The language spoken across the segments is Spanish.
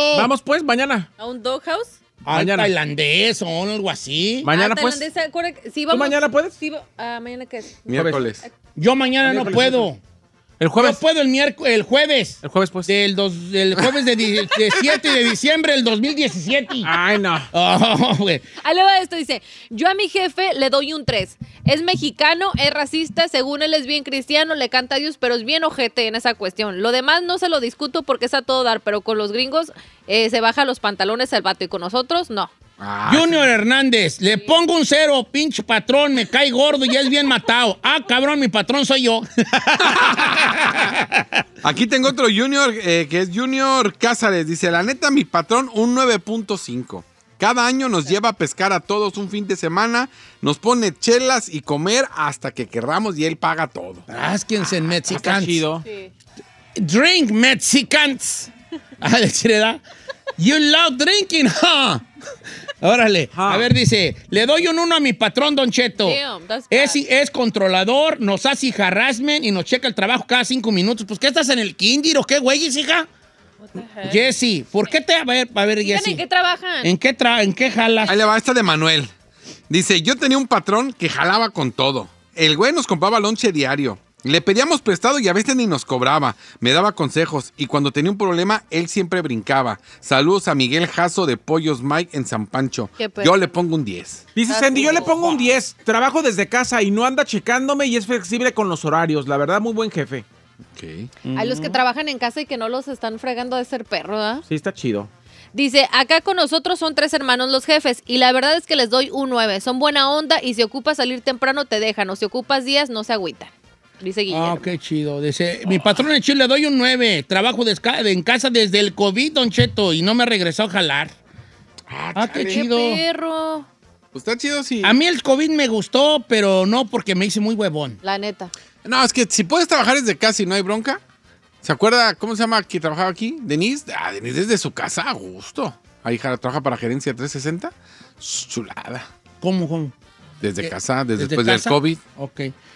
Vamos pues, mañana. ¿A un doghouse? Al Mañana. tailandés o algo así. Mañana pues. Sí, vamos. ¿Tú mañana puedes? Sí, ¿mañana qué es? Miércoles. Yo mañana no puedo. El jueves. Yo puedo el jueves. El jueves pues. Del jueves de 7 de diciembre del 2017. Ay, no. Oh, güey. Ahí le va esto, dice, yo a mi jefe le doy un 3. Es mexicano, es racista, según él es bien cristiano, le canta a Dios, pero es bien ojete en esa cuestión. Lo demás no se lo discuto porque es a todo dar, pero con los gringos se baja los pantalones el vato y con nosotros, no. Junior Hernández, le pongo un 0, pinche patrón, me cae gordo y es bien matado. Ah, cabrón, mi patrón soy yo. Aquí tengo otro Junior, que es Junior Cázares. Dice, la neta, mi patrón, un 9.5. Cada año nos lleva a pescar a todos un fin de semana, nos pone chelas y comer hasta que querramos y él paga todo. Rásquense en Está Mexicans. chido. Sí. Drink Mexicans. Ah, le chireda. You love drinking, huh? Órale. A ver, dice, le doy un 1 a mi patrón, Don Cheto. Damn, that's bad. Es controlador, nos hace harassment y nos checa el trabajo cada 5 minutos. Pues, ¿qué estás en el kinder o qué, güeyes, hija? What the heck? Jessie, ¿por qué te... A ver, Digan, Jessie. ¿en qué trabajan? ¿En qué jalas? Ahí le va esta de Manuel. Dice, yo tenía un patrón que jalaba con todo. El güey nos compraba lonche diario. Le pedíamos prestado y a veces ni nos cobraba. Me daba consejos y cuando tenía un problema, él siempre brincaba. Saludos a Miguel Jasso de Pollos Mike en San Pancho. Qué pedo. Yo le pongo un 10. Dice Sandy, yo le pongo un 10. Trabajo desde casa y no anda checándome y es flexible con los horarios. La verdad, muy buen jefe. Ok. Hay los que trabajan en casa y que no los están fregando de ser perro, ¿verdad? Sí, está chido. Dice, acá con nosotros son 3 hermanos los jefes y la verdad es que les doy un 9. Son buena onda y si ocupas salir temprano te dejan o si ocupas días no se agüitan. Dice Guillermo. Ah, qué chido. Dice, mi patrón en Chile le doy un 9. Trabajo en casa desde el COVID, Don Cheto, y no me regresó a jalar. Ah, qué ¡Qué chido. perro! Pues está chido, sí. A mí el COVID me gustó, pero no porque me hice muy huevón. La neta. No, es que si puedes trabajar desde casa y no hay bronca. ¿Se acuerda cómo se llama que trabajaba aquí? Denise. Ah, Denise desde su casa, a gusto. Ahí trabaja para Gerencia 360. Chulada. ¿Cómo? Desde casa, ¿Desde después del casa? COVID. Ok.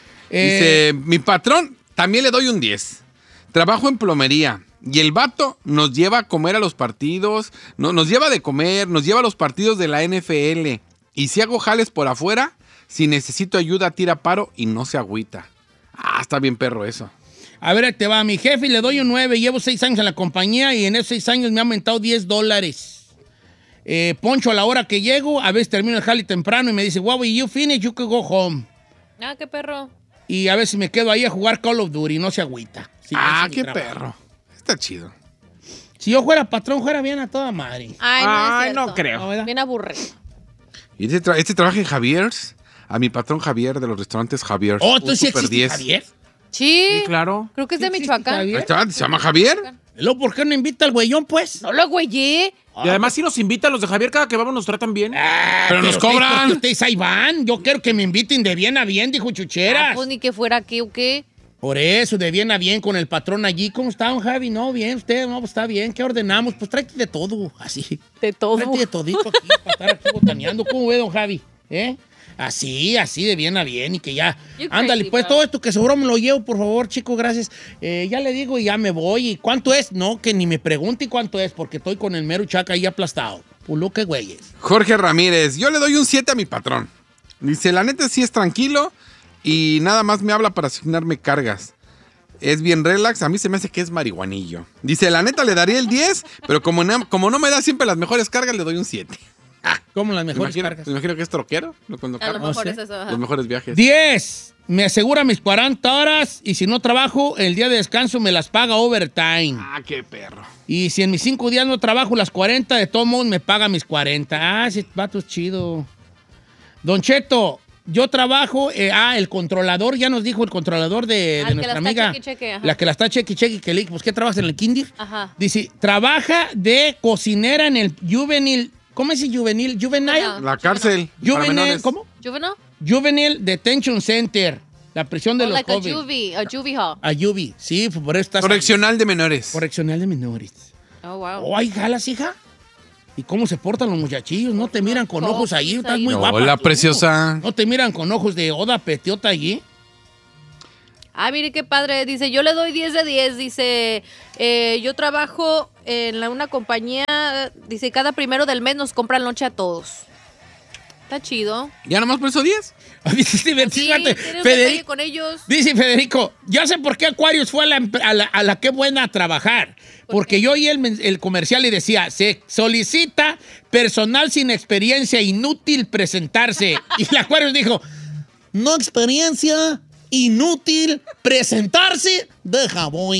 Dice, mi patrón, también le doy un 10. Trabajo en plomería. Y el vato nos lleva a comer a los partidos. Nos lleva de comer, nos lleva a los partidos de la NFL. Y si hago jales por afuera, si necesito ayuda, tira paro y no se agüita. Ah, está bien perro eso. A ver, ahí te va. A mi jefe le doy un 9. Llevo 6 años en la compañía y en esos 6 años me ha aumentado $10. Poncho a la hora que llego, a veces termino el jale temprano y me dice, wow, you finish, you can go home. Ah, qué perro. Y a veces me quedo ahí a jugar Call of Duty y no se agüita. Sí, ese Ah, es mi qué trabajo. perro. Está chido. Si yo fuera patrón, fuera bien a toda madre. Ay, no, es cierto. no creo. ¿No, verdad? Bien aburrido. Y este trabaja en Javier's. A mi patrón Javier de los restaurantes Javier's. Oh, ¿tú Un sí super existe 10. Javier? Sí. Sí, claro. Creo que es de Sí, sí, Michoacán. Javier. Restaurante, ¿se llama Javier? ¿Y luego por qué no invita al güeyón, pues? No lo güeyé. Y además si nos invitan los de Javier, cada que vamos nos tratan bien. Pero nos cobran. Ustedes ahí van. Yo quiero que me inviten de bien a bien, dijo Chucheras. Pues ni que fuera aquí o qué. Por eso, de bien a bien con el patrón allí. ¿Cómo está, don Javi? No, bien, usted, no, pues está bien. ¿Qué ordenamos? Pues tráete de todo, así. De todo. Tráete de todito aquí, para estar aquí botaneando. ¿Cómo ve, don Javi? Así, de bien a bien y que ya. You Ándale, crazy, pues bro. todo esto que sobró me lo llevo, por favor, chico, gracias. Ya le digo y ya me voy. ¿Y cuánto es? No, que ni me pregunte cuánto es, porque estoy con el mero chaca ahí aplastado. Pulo, qué güeyes. Jorge Ramírez, yo le doy un 7 a mi patrón. Dice, la neta sí es tranquilo y nada más me habla para asignarme cargas. Es bien relax, a mí se me hace que es marihuanillo. Dice, la neta le daría el 10, pero como no me da siempre las mejores cargas, le doy un 7. Como las mejores cargas. Me imagino que es troquero. Cuando A lo carga. mejor sé. es eso. ajá. Los mejores viajes. 10. Me asegura mis 40 horas y si no trabajo, el día de descanso me las paga overtime. Ah, qué perro. Y si en mis 5 días no trabajo las 40, de todos modos me paga mis 40. Ah, ese vato es chido. Don Cheto, yo trabajo... el controlador, ya nos dijo el controlador de que nuestra la está amiga. cheque, cheque, ajá. La que la está cheque, cheque, que le dije, pues, ¿qué trabajas en el kinder? Ajá. Dice, trabaja de cocinera en el juvenil... ¿Cómo es el juvenil? Juvenile. Ajá. La cárcel. para Juvenil, menores. ¿cómo? ¿Juvenile? Juvenile Detention Center. La prisión de Oh, los like a jóvenes. juvie hall. A Yubi, sí, por eso estás... Correccional de menores. Correccional de menores. Oh, wow. Oh, ¿hay jalas, hija? ¿Y cómo se portan los muchachillos? No te miran con ojos ahí, Coquis estás ahí. muy No, guapa. hola, tú. preciosa. No te miran con ojos de oda petiota allí. Ah, mire qué padre. Dice, yo le doy 10 de 10. Dice, yo trabajo una compañía, dice, cada 1 del mes nos compran lonche a todos. Está chido. ¿Ya nomás por eso 10? Sí, tiene un detalle con ellos. Dice Federico, yo sé por qué Aquarius fue a la Qué Buena a trabajar. Porque yo oí el comercial y decía, se solicita personal sin experiencia, inútil presentarse. Y el Aquarius dijo, no experiencia, inútil presentarse, deja voy.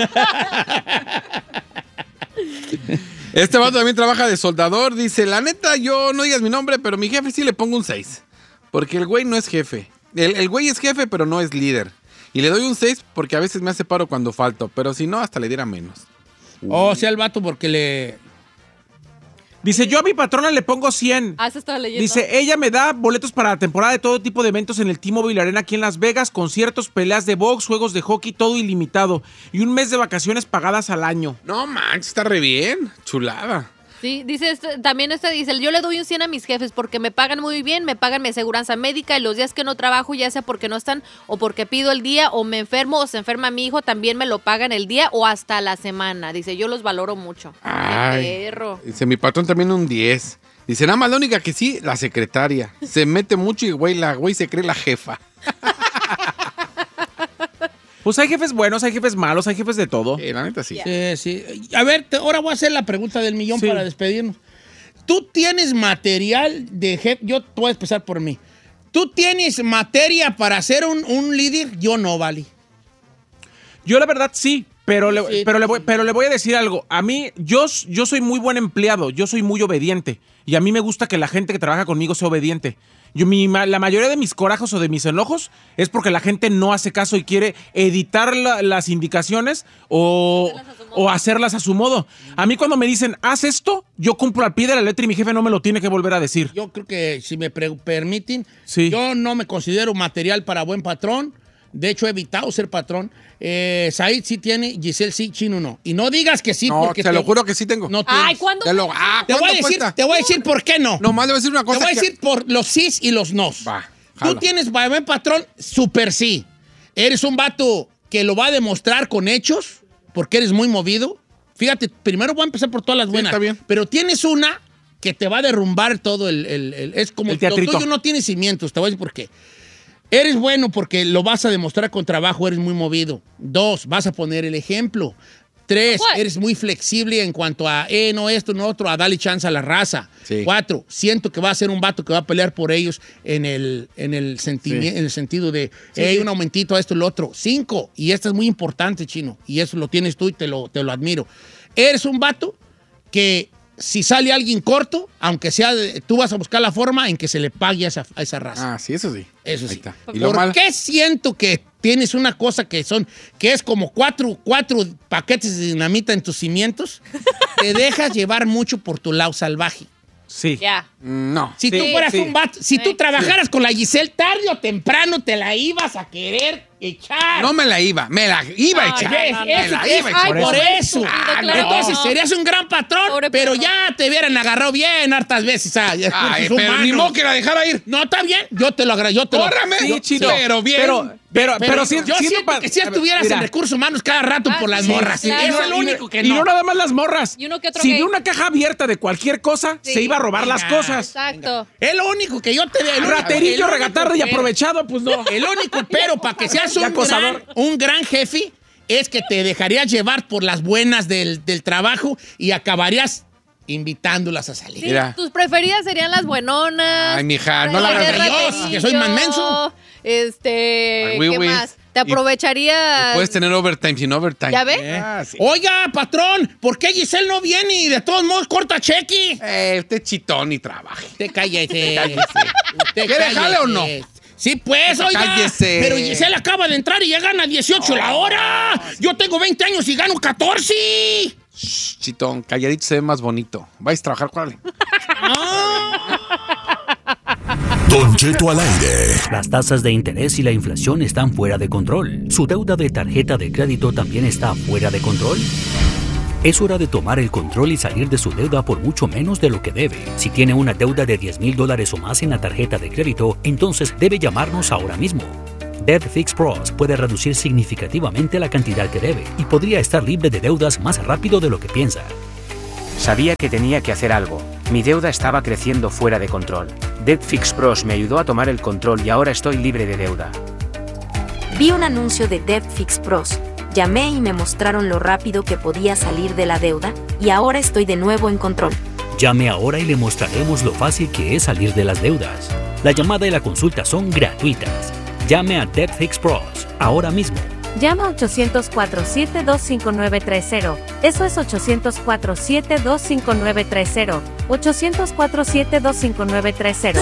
Este vato también trabaja de soldador. Dice, la neta, yo no digas mi nombre, pero mi jefe sí le pongo un 6. Porque el güey no es jefe. El güey es jefe, pero no es líder. Y le doy un 6 porque a veces me hace paro cuando falto. Pero si no, hasta le diera menos. O sea, el vato porque le... Dice, yo a mi patrona le pongo 100. Eso estaba leyendo. Dice, ella me da boletos para la temporada de todo tipo de eventos en el T-Mobile Arena aquí en Las Vegas, conciertos, peleas de box, juegos de hockey, todo ilimitado. Y un mes de vacaciones pagadas al año. No manches, está re bien. Chulada. Sí, dice, dice, yo le doy un 100 a mis jefes porque me pagan muy bien, me pagan mi aseguranza médica y los días que no trabajo, ya sea porque no están o porque pido el día o me enfermo o se enferma mi hijo, también me lo pagan el día o hasta la semana. Dice, yo los valoro mucho. Ay, ¡Qué perro! Dice, mi patrón también un 10. Dice, nada más la única que sí, la secretaria. Se mete mucho y la güey se cree la jefa. Pues hay jefes buenos, hay jefes malos, hay jefes de todo. La neta sí. Sí. A ver, ahora voy a hacer la pregunta del millón para despedirnos. ¿Tú tienes material de jefe? Yo te voy a empezar por mí. ¿Tú tienes materia para ser un líder? Yo no, Vali. Yo la verdad sí, pero le voy a decir algo. A mí, yo soy muy buen empleado, yo soy muy obediente. Y a mí me gusta que la gente que trabaja conmigo sea obediente. La mayoría de mis corajos o de mis enojos es porque la gente no hace caso y quiere editar las indicaciones o hacerlas a su modo. A mí cuando me dicen, haz esto, yo cumplo al pie de la letra y mi jefe no me lo tiene que volver a decir. Yo creo que, si me permiten, yo no me considero material para buen patrón. De hecho, he evitado ser patrón. Said sí tiene, Giselle sí, Chino no. Y no digas que sí, no, porque te lo juro que sí tengo. No tienes. Ay, ¿cuándo? Te voy a decir por qué no. Nomás le voy a decir una cosa. Te voy a decir por los sís y los nos. Tú tienes para buen patrón, super sí. Eres un vato que lo va a demostrar con hechos, porque eres muy movido. Fíjate, primero voy a empezar por todas las buenas. Está bien. Pero tienes una que te va a derrumbar todo es como el teatrito. Lo tuyo no tiene cimientos, te voy a decir por qué. Eres bueno porque lo vas a demostrar con trabajo, eres muy movido. 2, vas a poner el ejemplo. 3, eres muy flexible en cuanto a, no esto, no otro, a darle chance a la raza. 4, siento que va a ser un vato que va a pelear por ellos en el sentido de, un aumentito a esto y lo otro. 5, y esto es muy importante, Chino, y eso lo tienes tú y te lo admiro. Eres un vato que si sale alguien corto, aunque sea, tú vas a buscar la forma en que se le pague a esa raza. Ah, sí, eso sí. Eso sí. Está. ¿Y ¿Por qué siento que tienes una cosa que es como cuatro paquetes de dinamita en tus cimientos? Te dejas llevar mucho por tu lado salvaje. Sí. Ya. No. Si tú fueras un vato, si tú trabajaras con la Giselle, tarde o temprano te la ibas a querer echar. No me la iba, me la iba a echar. Me la iba a echar. Por eso. Entonces serías un gran patrón, pero ya te hubieran agarrado bien hartas veces. Pero ni modo que la dejara ir. No, está bien, yo te lo agradezco. ¡Córrame! Sí, chido. Pero bien. Pero sí, yo siento que si estuvieras en recursos humanos cada rato por las morras. Claro. Eso es lo único que no. Y no nada más las morras. Y uno que otro si gay. de una caja abierta de cualquier cosa, se iba a robar las cosas. Exacto. Es lo único que yo te veo. Raterillo, regatardo y aprovechado, pues no. El único pero para que seas un gran jefe es que te dejarías llevar por las buenas del trabajo y acabarías invitándolas a salir. Sí, tus preferidas serían las buenonas. Ay, mija, no la hagas. Yo, que soy más menso. ¿Qué más? Te aprovecharías. Puedes tener overtime sin overtime. ¿Ya ves? Sí. Oiga, patrón, ¿por qué Giselle no viene y de todos modos corta cheque? Usted chitón y trabaje. Te cállese. ¿Quiere jale o no? Sí, pues, oiga. Cállese. Pero Giselle acaba de entrar y ya gana 18 la hora. Yo tengo 20 años y gano 14. Shh, chitón, calladito se ve más bonito. Vais a trabajar, ¿cuál? Don Cheto al aire. Las tasas de interés y la inflación están fuera de control. ¿Su deuda de tarjeta de crédito también está fuera de control? Es hora de tomar el control y salir de su deuda por mucho menos de lo que debe. Si tiene una deuda de $10,000 o más en la tarjeta de crédito, entonces debe llamarnos ahora mismo. Debt Fix Pros puede reducir significativamente la cantidad que debe y podría estar libre de deudas más rápido de lo que piensa. Sabía que tenía que hacer algo. Mi deuda estaba creciendo fuera de control. Debt Fix Pros me ayudó a tomar el control y ahora estoy libre de deuda. Vi un anuncio de Debt Fix Pros. Llamé y me mostraron lo rápido que podía salir de la deuda y ahora estoy de nuevo en control. Llame ahora y le mostraremos lo fácil que es salir de las deudas. La llamada y la consulta son gratuitas. Llame a Debt Fix Pros ahora mismo. Llama 800-472-5930. Eso es 800-472-5930. 800-472-5930.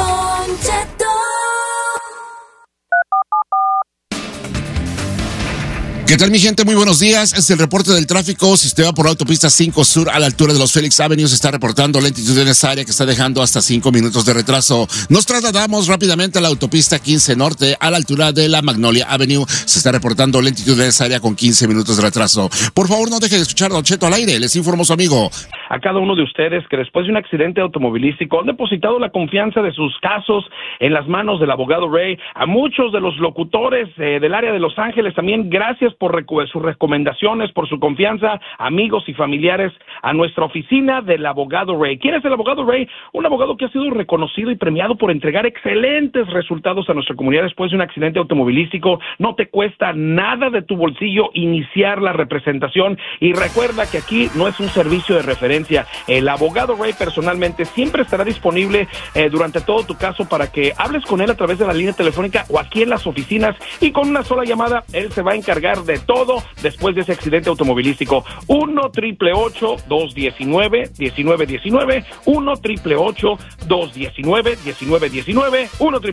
¿Qué tal, mi gente? Muy buenos días. Es el reporte del tráfico. Sistema por la autopista 5 Sur a la altura de los Felix Avenue se está reportando lentitud en esa área que está dejando hasta 5 minutos de retraso. Nos trasladamos rápidamente a la autopista 15 Norte a la altura de la Magnolia Avenue. Se está reportando lentitud en esa área con 15 minutos de retraso. Por favor, no deje de escuchar Don Cheto al aire. Les informó su amigo. A cada uno de ustedes que después de un accidente automovilístico han depositado la confianza de sus casos en las manos del abogado Ray. A muchos de los locutores del área de Los Ángeles también gracias por sus recomendaciones, por su confianza, amigos y familiares, a nuestra oficina del abogado Ray. ¿Quién es el abogado Ray? Un abogado que ha sido reconocido y premiado por entregar excelentes resultados a nuestra comunidad después de un accidente automovilístico. No te cuesta nada de tu bolsillo iniciar la representación y recuerda que aquí no es un servicio de referencia. El abogado Ray personalmente siempre estará disponible durante todo tu caso para que hables con él a través de la línea telefónica o aquí en las oficinas y con una sola llamada él se va a encargar de todo después de ese accidente automovilístico. 1-888-219-1919 1-888-219-1919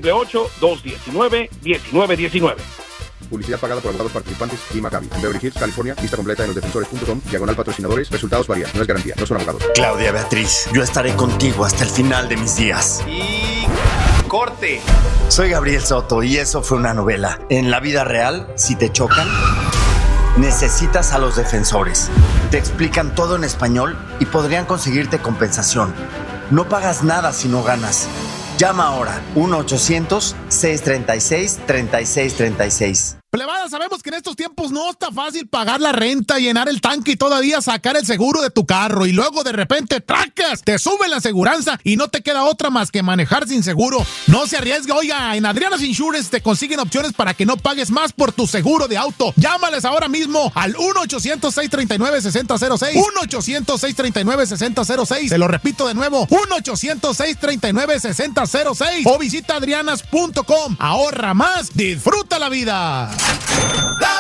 1-888-219-1919. Publicidad pagada por abogados participantes y Maccabi. En Beverly Hills, California. Lista completa en losdefensores.com/patrocinadores. Resultados varían. No es garantía. No son abogados. Claudia Beatriz, yo estaré contigo hasta el final de mis días. Y corte. Soy Gabriel Soto y eso fue una novela. En la vida real, si te chocan, necesitas a los defensores. Te explican todo en español y podrían conseguirte compensación. No pagas nada si no ganas. Llama ahora 1-800-636-3636. Plebada, sabemos que en estos tiempos no está fácil pagar la renta, llenar el tanque y todavía sacar el seguro de tu carro. Y luego de repente, ¡tracas! Te sube la aseguranza y no te queda otra más que manejar sin seguro. No se arriesgue, oiga, en Adriana's Insurance te consiguen opciones para que no pagues más por tu seguro de auto. Llámales ahora mismo al 1-800-639-6006. 1-800-639-6006. Te lo repito de nuevo, 1-800-639-6006. O visita adrianas.com. Ahorra más, disfruta la vida.